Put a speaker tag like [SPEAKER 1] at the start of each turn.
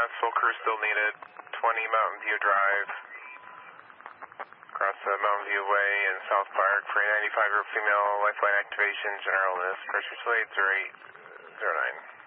[SPEAKER 1] full crew still needed. 20 Mountain View Drive. Across the Mountain View Way in South Park. Freight 95 group female, lifeline activation, general list. Pressure slate 0809.